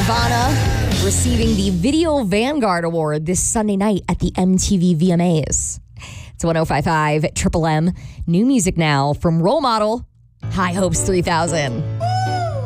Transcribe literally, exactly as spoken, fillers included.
Nirvana receiving the Video Vanguard Award this Sunday night at the M T V V M As. It's one oh five point five Triple M. New music now from Role Model, High Hopes three thousand.